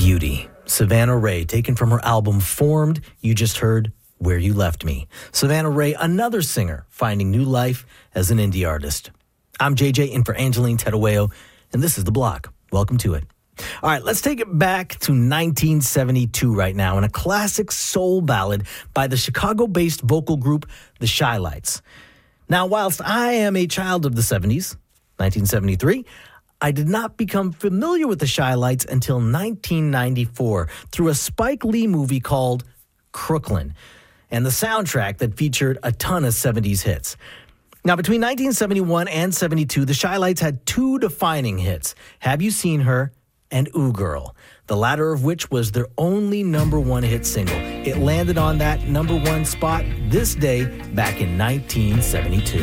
Beauty. Savannah Ray, taken from her album Formed. You just heard Where You Left Me. Savannah Ray, another singer, finding new life as an indie artist. I'm JJ, in for Angeline Terueo, and this is The Block. Welcome to it. All right, let's take it back to 1972 right now in a classic soul ballad by the Chicago-based vocal group The Chi-Lites. Now, whilst I am a child of the 70s, 1973, I did not become familiar with the Chi-Lites until 1994 through a Spike Lee movie called Crooklyn and the soundtrack that featured a ton of 70s hits. Now, between 1971 and 72, the Chi-Lites had two defining hits, Have You Seen Her and Ooh Girl, the latter of which was their only number one hit single. It landed on that number one spot this day back in 1972.